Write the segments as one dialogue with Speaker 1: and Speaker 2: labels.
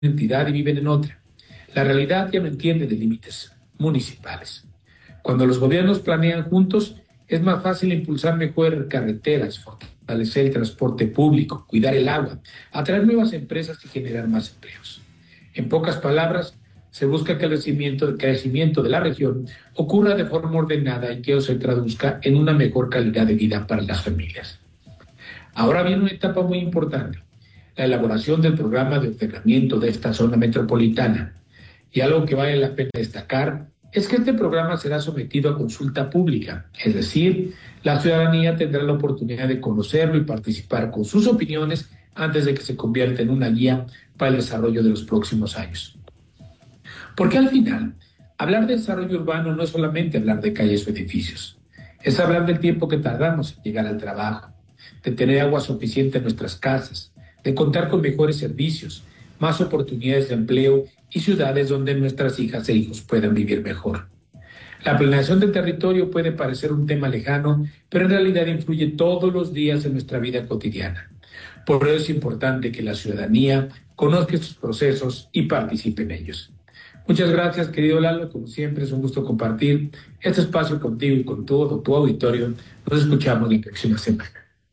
Speaker 1: entidad y viven en otra. La realidad ya no entiende de límites municipales. Cuando los gobiernos planean juntos, es más fácil impulsar mejor carreteras, fortalecer el transporte público, cuidar el agua, atraer nuevas empresas y generar más empleos. En pocas palabras, se busca que el crecimiento de la región ocurra de forma ordenada y que eso se traduzca en una mejor calidad de vida para las familias. Ahora viene una etapa muy importante, la elaboración del programa de ordenamiento de esta zona metropolitana. Y algo que vale la pena destacar es que este programa será sometido a consulta pública, es decir, la ciudadanía tendrá la oportunidad de conocerlo y participar con sus opiniones antes de que se convierta en una guía para el desarrollo de los próximos años. Porque al final, hablar de desarrollo urbano no es solamente hablar de calles o edificios, es hablar del tiempo que tardamos en llegar al trabajo, de tener agua suficiente en nuestras casas, de contar con mejores servicios, más oportunidades de empleo y ciudades donde nuestras hijas e hijos puedan vivir mejor. La planeación del territorio puede parecer un tema lejano, pero en realidad influye todos los días en nuestra vida cotidiana. Por eso es importante que la ciudadanía conozca estos procesos y participe en ellos. Muchas gracias, querido Lalo. Como siempre, es un gusto compartir este espacio contigo y con todo tu auditorio. Nos escuchamos la próxima semana.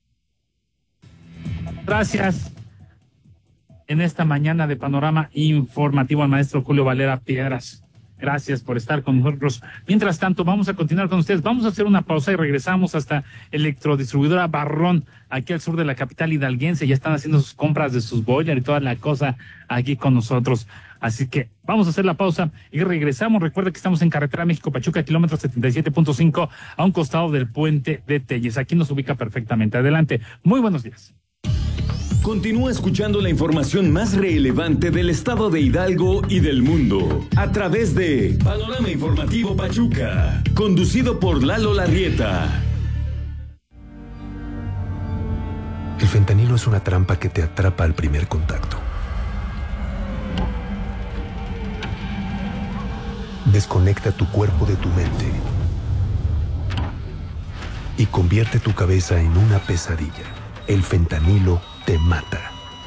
Speaker 2: Gracias. En esta mañana de Panorama Informativo al maestro Julio Valera Piedras. Gracias por estar con nosotros. Mientras tanto, vamos a continuar con ustedes. Vamos a hacer una pausa y regresamos hasta Electrodistribuidora Barrón, aquí al sur de la capital hidalguense. Ya están haciendo sus compras de sus boilers y toda la cosa aquí con nosotros. Así que vamos a hacer la pausa y regresamos. Recuerda que estamos en carretera México-Pachuca, kilómetro 77.5, a un costado del puente de Telles. Aquí nos ubica perfectamente. Adelante. Muy buenos días.
Speaker 3: Continúa escuchando la información más relevante del estado de Hidalgo y del mundo a través de Panorama Informativo Pachuca, conducido por Lalo Larrieta.
Speaker 4: El fentanilo es una trampa que te atrapa al primer contacto. Desconecta tu cuerpo de tu mente y convierte tu cabeza en una pesadilla. El fentanilo te mata.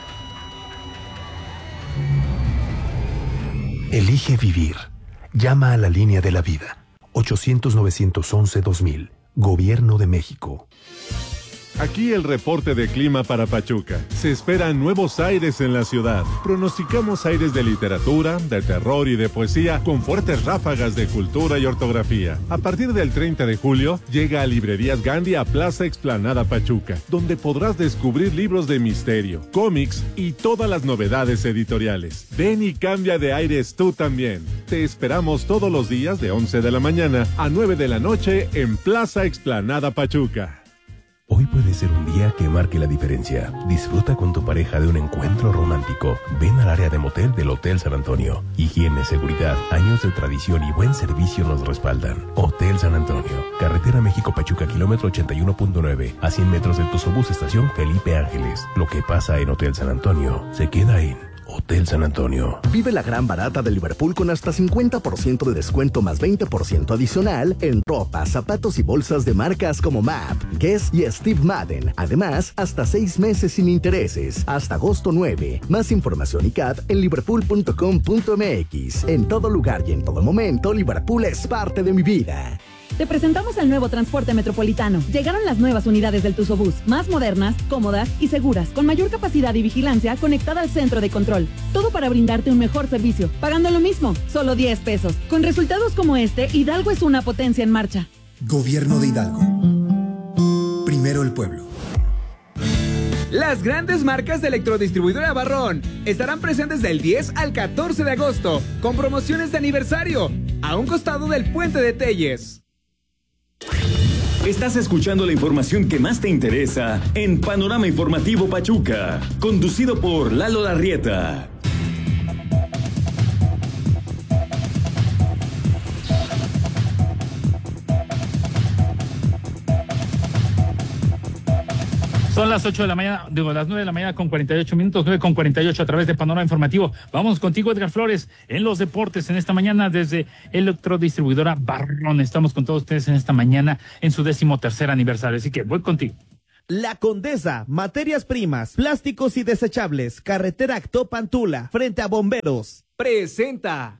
Speaker 4: Elige vivir. Llama a la línea de la vida. 800-911-2000. Gobierno de México.
Speaker 5: Aquí el reporte de clima para Pachuca. Se esperan nuevos aires en la ciudad. Pronosticamos aires de literatura, de terror y de poesía con fuertes ráfagas de cultura y ortografía. A partir del 30 de julio, llega a Librerías Gandhi a Plaza Explanada Pachuca, donde podrás descubrir libros de misterio, cómics y todas las novedades editoriales. Ven y cambia de aires tú también. Te esperamos todos los días de 11 de la mañana a 9 de la noche en Plaza Explanada Pachuca.
Speaker 6: Hoy puede ser un día que marque la diferencia. Disfruta con tu pareja de un encuentro romántico. Ven al área de motel del Hotel San Antonio. Higiene, seguridad, años de tradición y buen servicio nos respaldan. Hotel San Antonio. Carretera México-Pachuca, kilómetro 81.9. A 100 metros del Tuzobús, estación Felipe Ángeles. Lo que pasa en Hotel San Antonio se queda en Hotel San Antonio.
Speaker 7: Vive la gran barata de Liverpool con hasta 50% de descuento más 20% adicional en ropa, zapatos y bolsas de marcas como MAP, Guess y Steve Madden. Además, hasta 6 meses sin intereses, hasta agosto 9. Más información y CAT en liverpool.com.mx. En todo lugar y en todo momento, Liverpool es parte de mi vida.
Speaker 8: Te presentamos el nuevo transporte metropolitano. Llegaron las nuevas unidades del Tuzobús, más modernas, cómodas y seguras, con mayor capacidad y vigilancia conectada al centro de control. Todo para brindarte un mejor servicio, pagando lo mismo, solo 10 pesos. Con resultados como este, Hidalgo es una potencia en marcha.
Speaker 9: Gobierno de Hidalgo. Primero el pueblo.
Speaker 10: Las grandes marcas de Electrodistribuidora Barrón estarán presentes del 10 al 14 de agosto, con promociones de aniversario, a un costado del puente de Telles.
Speaker 3: Estás escuchando la información que más te interesa en Panorama Informativo Pachuca, conducido por Lalo Larrieta.
Speaker 2: Son las 8 de la mañana, las 9 de la mañana con 48 minutos, 9 con 48 a través de Panorama Informativo. Vamos contigo, Edgar Flores, en los deportes en esta mañana desde Electrodistribuidora Barrón. Estamos con todos ustedes en esta mañana en su 13º aniversario, así que voy contigo.
Speaker 11: La Condesa, materias primas, plásticos y desechables, carretera Actopan-Tula, frente a Bomberos.
Speaker 10: Presenta.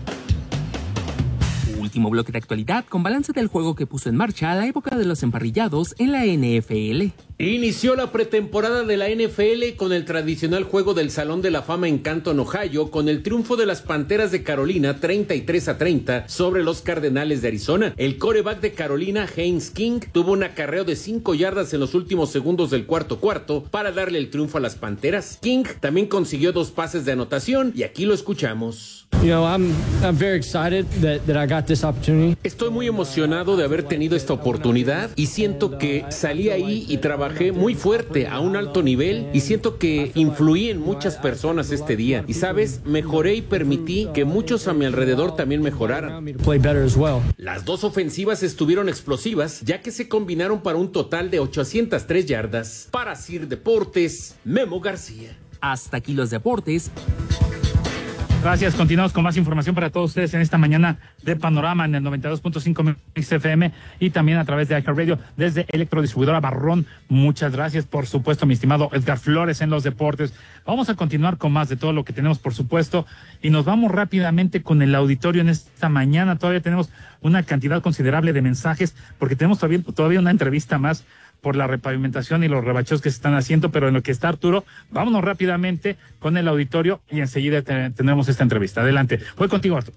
Speaker 12: Último bloque de actualidad con balance del juego que puso en marcha a la época de los emparrillados en la NFL.
Speaker 13: Inició la pretemporada de la NFL con el tradicional juego del Salón de la Fama en Canton, Ohio, con el triunfo de las Panteras de Carolina 33-30 sobre los Cardenales de Arizona. El quarterback de Carolina, Haynes King, tuvo un acarreo de 5 yardas en los últimos segundos del cuarto para darle el triunfo a las Panteras. King también consiguió 2 pases de anotación y aquí lo escuchamos.
Speaker 14: I'm very excited that I got this opportunity.
Speaker 13: Estoy muy emocionado de haber tenido esta oportunidad y siento que salí ahí y trabajé muy fuerte a un alto nivel y siento que influí en muchas personas este día. Y sabes, mejoré y permití que muchos a mi alrededor también mejoraran. Las 2 ofensivas estuvieron explosivas ya que se combinaron para un total de 803 yardas. Para Sir Deportes, Memo García.
Speaker 12: Hasta aquí los deportes.
Speaker 2: Gracias, continuamos con más información para todos ustedes en esta mañana de Panorama en el 92.5 FM y también a través de iHeartRadio desde Electrodistribuidora Barrón. Muchas gracias, por supuesto, mi estimado Edgar Flores en los deportes. Vamos a continuar con más de todo lo que tenemos, por supuesto, y nos vamos rápidamente con el auditorio en esta mañana. Todavía tenemos una cantidad considerable de mensajes porque tenemos todavía una entrevista más por la repavimentación y los rebacheos que se están haciendo, pero en lo que está Arturo, vámonos rápidamente con el auditorio y enseguida tendremos esta entrevista. Adelante, voy contigo, Arturo.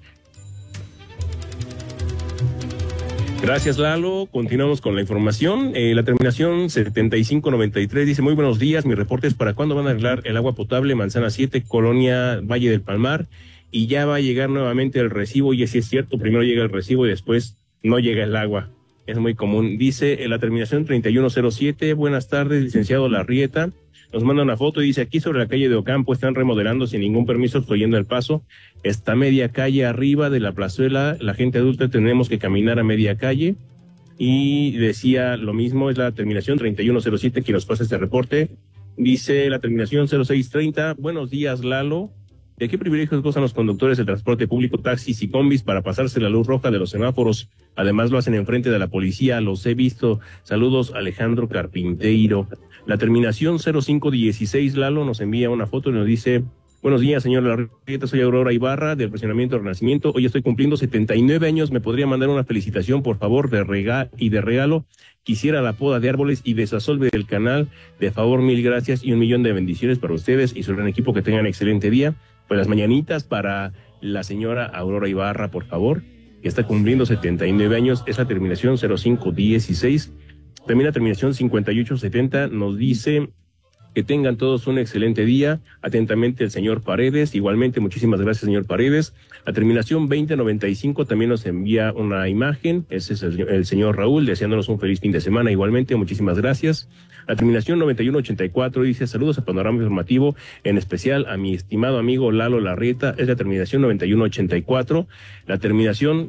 Speaker 15: Gracias, Lalo. Continuamos con la información. La terminación 7593 dice: muy buenos días, mi reporte es para cuándo van a arreglar el agua potable Manzana 7, Colonia Valle del Palmar, y ya va a llegar nuevamente el recibo, y así es cierto, primero llega el recibo y después no llega el agua. Es muy común. Dice la terminación 3107, buenas tardes, licenciado Larrieta. Nos manda una foto y dice: aquí sobre la calle de Ocampo están remodelando sin ningún permiso, estoy yendo al paso. Está media calle arriba de la plazuela, la gente adulta tenemos que caminar a media calle. Y decía lo mismo, es la terminación 3107 quien nos pasa este reporte. Dice la terminación 0630, buenos días, Lalo. ¿De qué privilegios gozan los conductores del transporte público, taxis y combis para pasarse la luz roja de los semáforos? Además lo hacen enfrente de la policía, los he visto. Saludos, Alejandro Carpinteiro. La terminación 0516, Lalo, nos envía una foto y nos dice: buenos días, señor Larrieta, soy Aurora Ibarra, del Fraccionamiento Renacimiento. Hoy estoy cumpliendo 79 años, ¿me podría mandar una felicitación, por favor, de regalo? Quisiera la poda de árboles y desasolve del canal. De favor, 1000 gracias y 1,000,000 de bendiciones para ustedes y su gran equipo, que tengan excelente día. Pues las mañanitas para la señora Aurora Ibarra, por favor, que está cumpliendo 79 años, es la terminación 0516. También la terminación 5870 nos dice: que tengan todos un excelente día. Atentamente, el señor Paredes. Igualmente, muchísimas gracias, señor Paredes. La terminación 2095 también nos envía una imagen. Ese es el señor Raúl, deseándonos un feliz fin de semana. Igualmente, muchísimas gracias. La terminación 9184 dice: saludos a Panorama Informativo, en especial a mi estimado amigo Lalo Larrieta. Es la terminación 9184. La terminación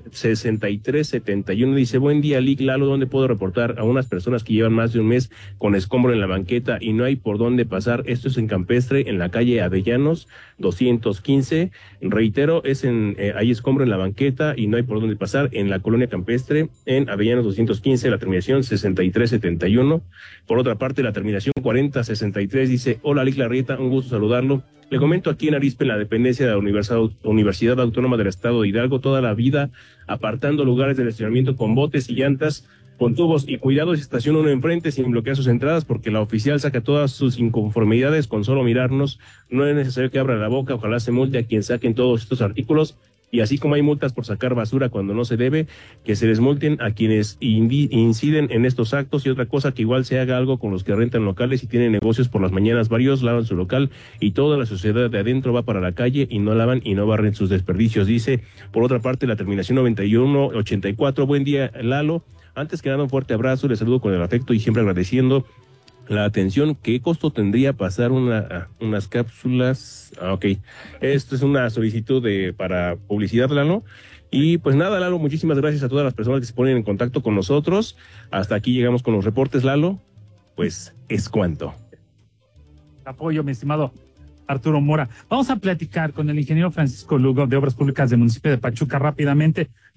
Speaker 15: 6371 dice: buen día, Lic Lalo, ¿dónde puedo reportar a unas personas que llevan más de un mes con escombro en la banqueta y no hay por dónde pasar? Esto es en Campestre, en la calle Avellanos 215. Reitero, es hay escombro en la banqueta y no hay por dónde pasar en la colonia Campestre, en Avellanos 215, la terminación 6371. Por otra parte, la terminación 4063 dice: hola, Lic Larrieta, un gusto saludarlo. Le comento, aquí en Arizpe, en la dependencia de la Universidad Autónoma del Estado de Hidalgo, toda la vida apartando lugares de estacionamiento con botes y llantas, con tubos, y cuidado si estaciona uno enfrente sin bloquear sus entradas, porque la oficial saca todas sus inconformidades con solo mirarnos. No es necesario que abra la boca, ojalá se multe a quien saquen todos estos artículos. Y así como hay multas por sacar basura cuando no se debe, que se les multen a quienes inciden en estos actos. Y otra cosa, que igual se haga algo con los que rentan locales y tienen negocios por las mañanas. Varios lavan su local y toda la sociedad de adentro va para la calle y no lavan y no barren sus desperdicios, dice. Por otra parte, la terminación 9184, buen día, Lalo. Antes que nada, un fuerte abrazo, les saludo con el afecto y siempre agradeciendo la atención. ¿Qué costo tendría pasar unas cápsulas? Ok, esto es una solicitud para publicidad, Lalo. Y pues nada, Lalo, muchísimas gracias a todas las personas que se ponen en contacto con nosotros. Hasta aquí llegamos con los reportes, Lalo. Pues es cuanto.
Speaker 2: Apoyo, mi estimado Arturo Mora. Vamos a platicar con el ingeniero Francisco Lugo, de Obras Públicas del municipio de Pachuca, rápidamente,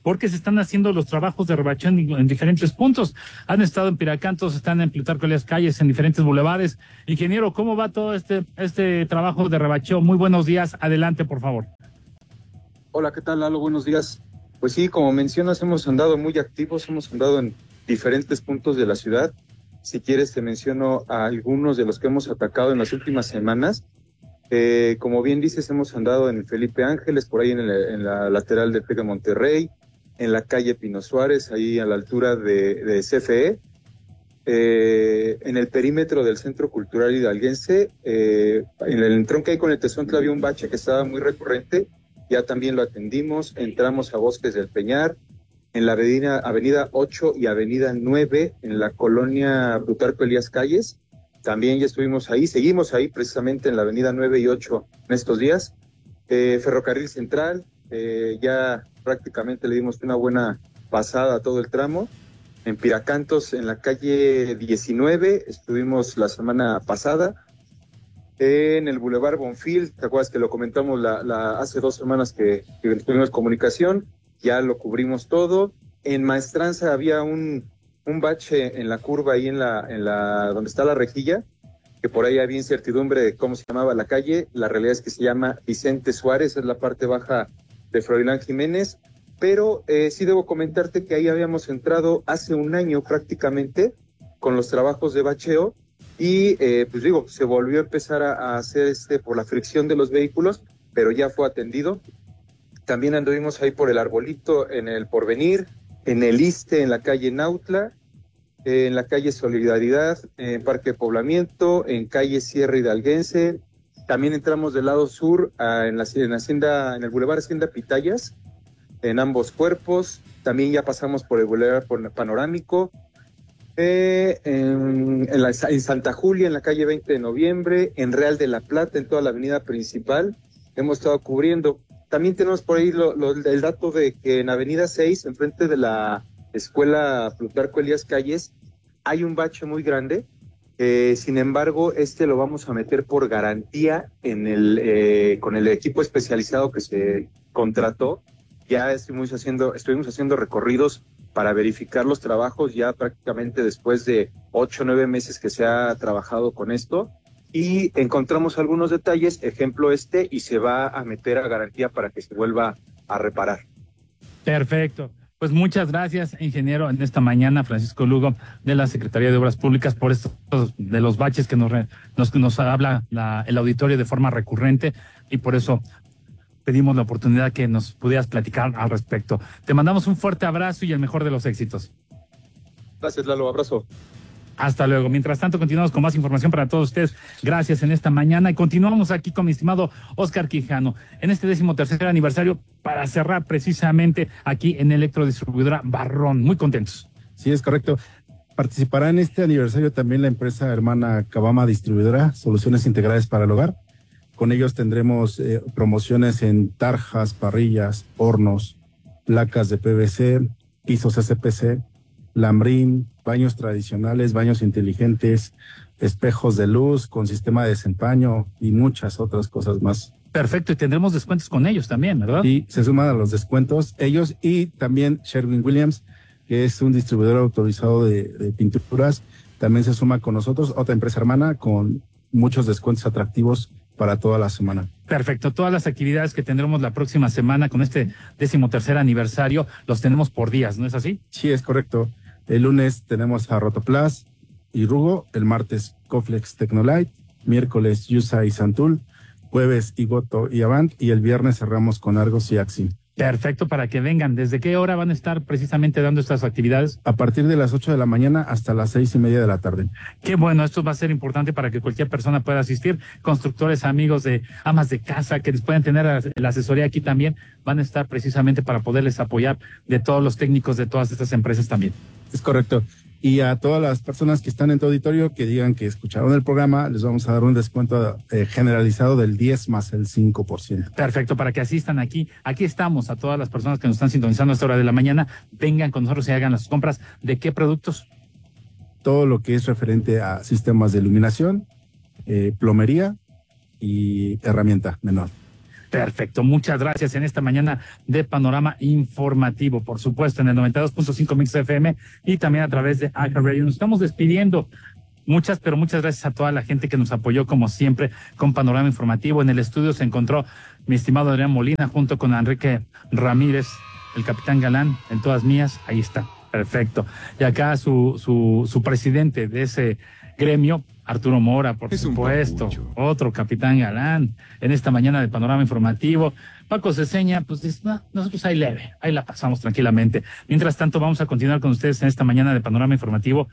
Speaker 2: porque se están haciendo los trabajos de rebacheo en diferentes puntos. Han estado en Piracantos, están en Plutarco Elías Calles, en diferentes bulevares. Ingeniero, ¿cómo va todo este trabajo de rebacheo? Muy buenos días, adelante, por favor.
Speaker 16: Hola, ¿qué tal, Lalo? Buenos días. Pues sí, como mencionas, hemos andado muy activos, hemos andado en diferentes puntos de la ciudad. Si quieres, te menciono a algunos de los que hemos atacado en las últimas semanas. Como bien dices, hemos andado en Felipe Ángeles, por ahí en la lateral del TEC de Monterrey, en la calle Pino Suárez, ahí a la altura de CFE, en el perímetro del Centro Cultural Hidalguense, en el entronque ahí con el Tezontla había un bache que estaba muy recurrente, ya también lo atendimos. Entramos a Bosques del Peñar, en la avenida 8 y avenida 9, en la colonia Plutarco Elías Calles. También ya estuvimos ahí, seguimos ahí precisamente en la avenida 9 y 8 en estos días. Ferrocarril Central, ya prácticamente le dimos una buena pasada a todo el tramo. En Piracantos, en la calle 19, estuvimos la semana pasada. En el Boulevard Bonfil, ¿te acuerdas que lo comentamos hace 2 semanas que tuvimos comunicación? Ya lo cubrimos todo. En Maestranza había un bache en la curva ahí en la donde está la rejilla, que por ahí había incertidumbre de cómo se llamaba la calle. La realidad es que se llama Vicente Suárez, es la parte baja de Froilán Jiménez, pero sí debo comentarte que ahí habíamos entrado hace un año prácticamente con los trabajos de bacheo y pues digo, se volvió a empezar a hacer por la fricción de los vehículos, pero ya fue atendido. También anduvimos ahí por el Arbolito, en el Porvenir, en el Iste, en la calle Nautla, en la calle Solidaridad, en Parque Poblamiento, en calle Sierra Hidalguense. También entramos del lado sur en el Boulevard Hacienda Pitayas, en ambos cuerpos. También ya pasamos por el Boulevard Panorámico, en Santa Julia, en la calle 20 de noviembre, en Real de la Plata, en toda la avenida principal. Hemos estado cubriendo. También tenemos por ahí el dato de que en Avenida 6, enfrente de la escuela Plutarco Elías Calles, hay un bache muy grande. Sin embargo, lo vamos a meter por garantía con el equipo especializado que se contrató. Ya estuvimos haciendo recorridos para verificar los trabajos ya prácticamente después de 8 o 9 meses que se ha trabajado con esto. Y encontramos algunos detalles, ejemplo y se va a meter a garantía para que se vuelva a reparar.
Speaker 2: Perfecto. Pues muchas gracias, ingeniero, en esta mañana, Francisco Lugo, de la Secretaría de Obras Públicas, por estos de los baches que nos habla el auditorio de forma recurrente, y por eso pedimos la oportunidad que nos pudieras platicar al respecto. Te mandamos un fuerte abrazo y el mejor de los éxitos.
Speaker 16: Gracias, Lalo, abrazo.
Speaker 2: Hasta luego. Mientras tanto, continuamos con más información para todos ustedes. Gracias en esta mañana. Y continuamos aquí con mi estimado Oscar Quijano en este 13º aniversario para cerrar precisamente aquí en Electrodistribuidora Barrón. Muy contentos.
Speaker 17: Sí, es correcto. Participará en este aniversario también la empresa hermana Cabama Distribuidora, Soluciones Integrales para el Hogar. Con ellos tendremos promociones en tarjas, parrillas, hornos, placas de PVC, pisos SPC, lambrín, baños tradicionales, baños inteligentes, espejos de luz con sistema de desempaño y muchas otras cosas más.
Speaker 2: Perfecto, y tendremos descuentos con ellos también, ¿verdad?
Speaker 17: Y se suman a los descuentos ellos y también Sherwin-Williams, que es un distribuidor autorizado de pinturas, también se suma con nosotros, otra empresa hermana con muchos descuentos atractivos para toda la semana.
Speaker 2: Perfecto, todas las actividades que tendremos la próxima semana con este 13º aniversario los tenemos por días, ¿no es así?
Speaker 17: Sí, es correcto. El lunes tenemos a Rotoplas y Rugo, el martes Coflex Tecnolite, miércoles Yusa y Santul, jueves Igoto y Avant, y el viernes cerramos con Argos y Axi.
Speaker 2: Perfecto, para que vengan. ¿Desde qué hora van a estar precisamente dando estas actividades?
Speaker 17: A partir de las 8 de la mañana hasta las 6:30 de la tarde.
Speaker 2: Qué bueno, esto va a ser importante para que cualquier persona pueda asistir. Constructores, amigos de amas de casa, que les puedan tener la asesoría aquí también, van a estar precisamente para poderles apoyar de todos los técnicos de todas estas empresas también.
Speaker 17: Es correcto. Y a todas las personas que están en tu auditorio que digan que escucharon el programa, les vamos a dar un descuento generalizado del 10 más el 5%.
Speaker 2: Perfecto, para que asistan aquí. Aquí estamos, a todas las personas que nos están sintonizando a esta hora de la mañana. Vengan con nosotros y hagan las compras. ¿De qué productos?
Speaker 17: Todo lo que es referente a sistemas de iluminación, plomería y herramienta menor.
Speaker 2: Perfecto, muchas gracias en esta mañana de Panorama Informativo, por supuesto, en el 92.5 Mix FM y también a través de iHeartRadio. Nos estamos despidiendo. Muchas gracias a toda la gente que nos apoyó como siempre con Panorama Informativo. En el estudio se encontró mi estimado Adrián Molina junto con Enrique Ramírez, el capitán Galán, en todas mías. Ahí está, perfecto. Y acá su presidente de ese gremio, Arturo Mora, por supuesto, otro capitán Galán, en esta mañana de Panorama Informativo. Paco Ceseña, pues dice, no, nosotros ahí leve, ahí la pasamos tranquilamente. Mientras tanto, vamos a continuar con ustedes en esta mañana de Panorama Informativo.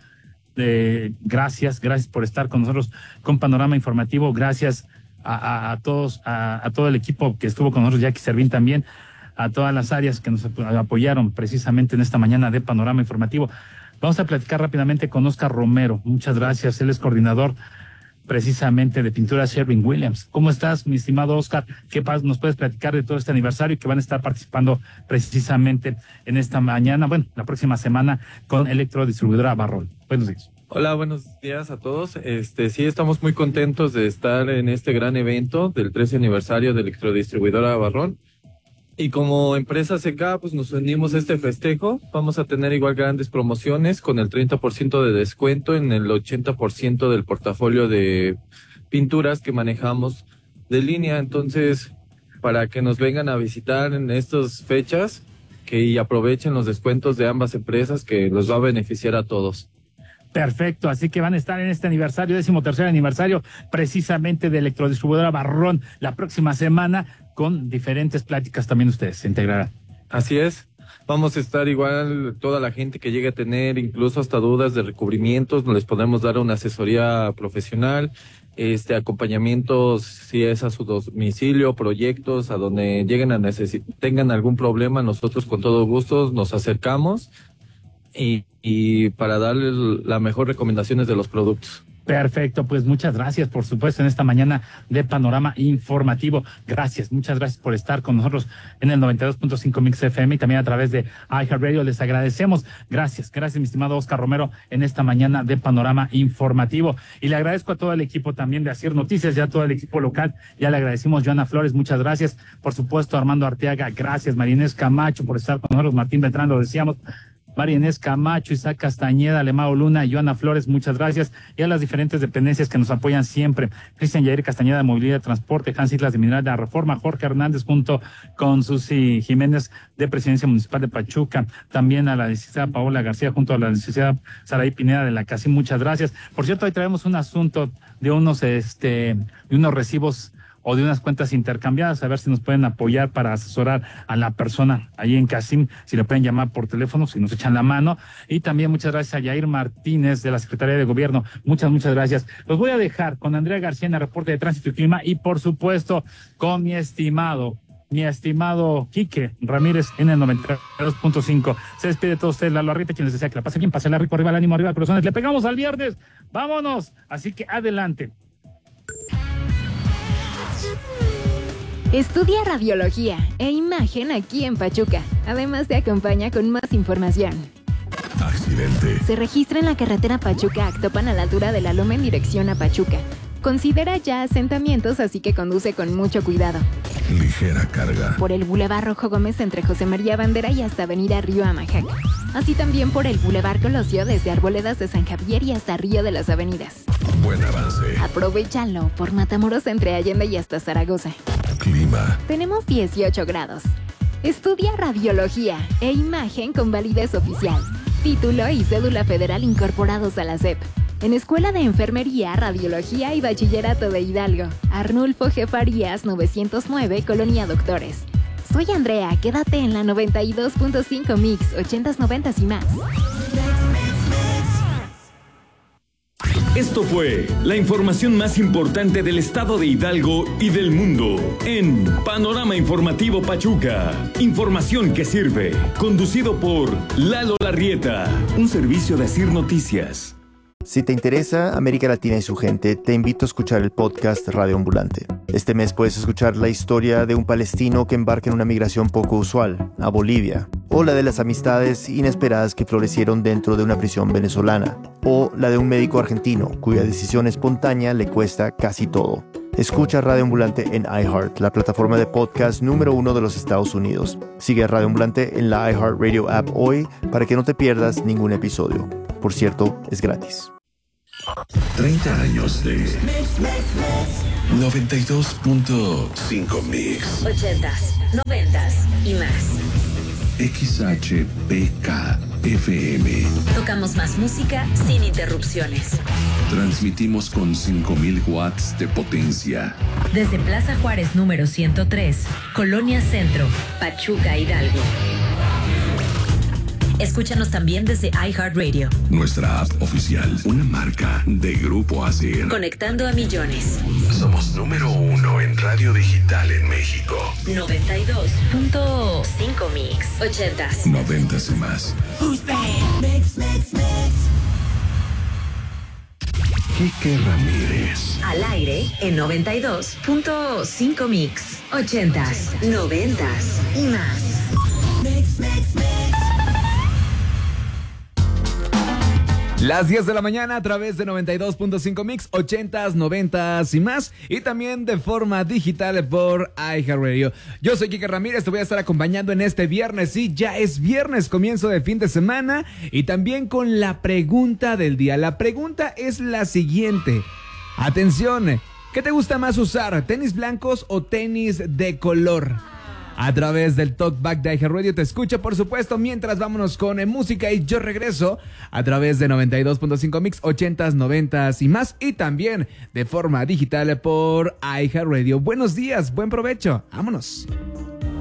Speaker 2: Gracias por estar con nosotros con Panorama Informativo. Gracias a todos, a todo el equipo que estuvo con nosotros, Jackie Servín también, a todas las áreas que nos apoyaron precisamente en esta mañana de Panorama Informativo. Vamos a platicar rápidamente con Oscar Romero. Muchas gracias. Él es coordinador precisamente de Pinturas Sherwin-Williams. ¿Cómo estás, mi estimado Oscar? ¿Qué nos puedes platicar de todo este aniversario que van a estar participando precisamente en esta mañana, la próxima semana con Electrodistribuidora Barrón? Buenos días.
Speaker 18: Hola, buenos días a todos. Sí, estamos muy contentos de estar en este gran evento del 13 aniversario de Electrodistribuidora Barrón. Y como empresa CK, pues nos unimos a este festejo. Vamos a tener igual grandes promociones con el 30% de descuento en el 80% del portafolio de pinturas que manejamos de línea. Entonces, para que nos vengan a visitar en estas fechas y aprovechen los descuentos de ambas empresas, que los va a beneficiar a todos.
Speaker 2: Perfecto, así que van a estar en este aniversario, 13º aniversario, precisamente de Electrodistribuidora Barrón, la próxima semana, con diferentes pláticas también ustedes se integrarán.
Speaker 18: Así es, vamos a estar igual, toda la gente que llegue a tener incluso hasta dudas de recubrimientos, les podemos dar una asesoría profesional, acompañamientos si es a su domicilio, proyectos, a donde lleguen a tengan algún problema, nosotros con todo gusto nos acercamos y para darles las mejores recomendaciones de los productos.
Speaker 2: Perfecto, pues muchas gracias, por supuesto, en esta mañana de Panorama Informativo. Muchas gracias por estar con nosotros en el 92.5 Mix FM y también a través de iHeartRadio. Les agradecemos. Gracias, mi estimado Oscar Romero, en esta mañana de Panorama Informativo. Y le agradezco a todo el equipo también de Asir Noticias, ya todo el equipo local. Ya le agradecimos, Joana Flores, muchas gracias. Por supuesto, Armando Arteaga, gracias. María Inés Camacho por estar con nosotros. Martín Beltrán, lo decíamos. María Inés Camacho, Isaac Castañeda, Alemao Luna, Joana Flores, muchas gracias. Y a las diferentes dependencias que nos apoyan siempre. Cristian Yair Castañeda de Movilidad y Transporte, Hans Islas de Mineral de la Reforma, Jorge Hernández junto con Susi Jiménez de Presidencia Municipal de Pachuca. También a la licenciada Paola García junto a la licenciada Saraí Pineda de la CACIM, muchas gracias. Por cierto, hoy traemos un asunto de unos recibos o de unas cuentas intercambiadas, a ver si nos pueden apoyar para asesorar a la persona ahí en CACIM, si le pueden llamar por teléfono, si nos echan la mano. Y también muchas gracias a Yair Martínez de la Secretaría de Gobierno, muchas gracias. Los voy a dejar con Andrea García en el reporte de Tránsito y Clima y por supuesto con mi estimado Quique Ramírez en el 92.5. Se despide de todos ustedes, Lalo Arrieta, quien les desea que la pasen bien, pásenla rico, arriba el ánimo, arriba corazones, le pegamos al viernes, vámonos, así que adelante.
Speaker 19: Estudia radiología e imagen aquí en Pachuca. Además te acompaña con más información.
Speaker 6: Accidente.
Speaker 19: Se registra en la carretera Pachuca-Actopan a la altura de la Loma en dirección a Pachuca. Considera ya asentamientos, así que conduce con mucho cuidado.
Speaker 6: Ligera carga.
Speaker 19: Por el Boulevard Rojo Gómez entre José María Bandera y hasta Avenida Río Amajac. Así también por el Boulevard Colosio desde Arboledas de San Javier y hasta Río de las Avenidas.
Speaker 6: Buen avance.
Speaker 19: Aprovechalo por Matamoros entre Allende y hasta Zaragoza.
Speaker 6: Clima.
Speaker 19: Tenemos 18 grados. Estudia radiología e imagen con validez oficial. Título y cédula federal incorporados a la SEP. En Escuela de Enfermería, Radiología y Bachillerato de Hidalgo. Arnulfo G. Farías, 909, Colonia Doctores. Soy Andrea, quédate en la 92.5 Mix, 80s, 90s y más.
Speaker 3: Esto fue la información más importante del estado de Hidalgo y del mundo en Panorama Informativo Pachuca. Información que sirve. Conducido por Lalo Larrieta, un servicio de Asir Noticias.
Speaker 20: Si te interesa América Latina y su gente, te invito a escuchar el podcast Radio Ambulante. Este mes puedes escuchar la historia de un palestino que embarca en una migración poco usual, a Bolivia, o la de las amistades inesperadas que florecieron dentro de una prisión venezolana, o la de un médico argentino cuya decisión espontánea le cuesta casi todo. Escucha Radio Ambulante en iHeart, la plataforma de podcast número 1 de los Estados Unidos. Sigue a Radio Ambulante en la iHeartRadio app hoy para que no te pierdas ningún episodio. Por cierto, es gratis.
Speaker 21: 30 años de 92.5 Mix.
Speaker 22: 80s, 90s y más.
Speaker 21: XHPK FM.
Speaker 22: Tocamos más música sin interrupciones.
Speaker 21: Transmitimos con 5,000 watts de potencia.
Speaker 22: Desde Plaza Juárez número 103, Colonia Centro, Pachuca, Hidalgo. Escúchanos también desde iHeartRadio.
Speaker 21: Nuestra app oficial, una marca de Grupo ASIR.
Speaker 22: Conectando a millones.
Speaker 21: Somos número 1 en radio digital en México.
Speaker 22: 92.5 Mix. 80s.
Speaker 21: 90s y más.
Speaker 22: Mix, mix, mix.
Speaker 21: Quique Ramírez.
Speaker 22: Al aire en 92.5 Mix. 80s, 90s y más. Mix, mix, mix.
Speaker 10: Las 10 de la mañana a través de 92.5 Mix, 80s, 90s y más. Y también de forma digital por iHeartRadio. Yo soy Quique Ramírez, te voy a estar acompañando en este viernes. Sí, ya es viernes, comienzo de fin de semana. Y también con la pregunta del día. La pregunta es la siguiente. Atención, ¿qué te gusta más usar? ¿Tenis blancos o tenis de color? A través del Talkback de iHeartRadio te escucho, por supuesto, mientras vámonos con música y yo regreso a través de 92.5 Mix, 80s, 90s y más, y también de forma digital por iHeartRadio. Buenos días, buen provecho, vámonos.